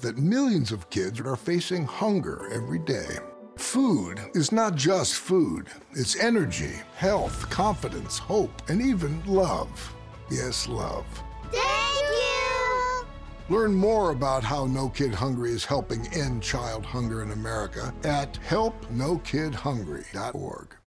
that millions of kids are facing hunger every day. Food is not just food. It's energy, health, confidence, hope, and even love. Yes, love. Thank you! Learn more about how No Kid Hungry is helping end child hunger in America at helpnokidhungry.org.